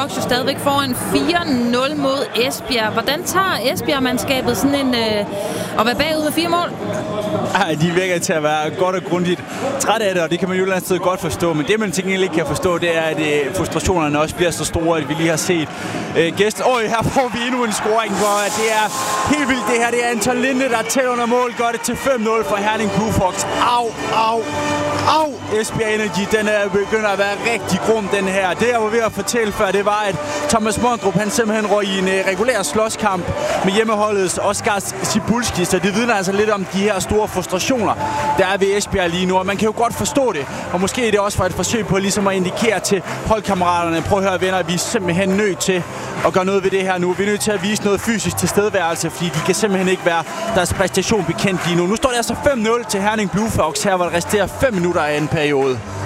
Fox jo stadigvæk foran 4-0 mod Esbjerg. Hvordan tager Esbjerg-mandskabet sådan en at være bagud med 4 mål? Ej, de virker til at være godt og grundigt træt af det, og det kan man jo et eller andet sted godt forstå. Men det, man til gengæld ikke kan forstå, det er, at frustrationerne også bliver så store, at vi lige har set gæsten. Her får vi endnu en scoring, hvor det er helt vildt. Det her, det er Anton Linde, der tæller under mål. Gør det til 5-0 for Herning Blue Fox. Au! Esbjerg Energy, den begynder at være rigtig grum, den her. Det, jeg var ved at fortælle før, det var, at Thomas Mondrup, han simpelthen røg i en regulær slåskamp med hjemmeholdets Oskar Cibulski, så det vidner altså lidt om de her store frustrationer, der er ved Esbjerg lige nu, og man kan jo godt forstå det, og måske er det også for et forsøg på ligesom at indikere til holdkammeraterne, prøv at høre venner, vi er simpelthen nødt til at gøre noget ved det her nu. Vi er nødt til at vise noget fysisk tilstedeværelse, fordi de kan simpelthen ikke være deres præstation bekendt lige nu. Nu står det altså 5-0 til Herning Blue Fox, her hvor der resterer 5 minutter af en periode.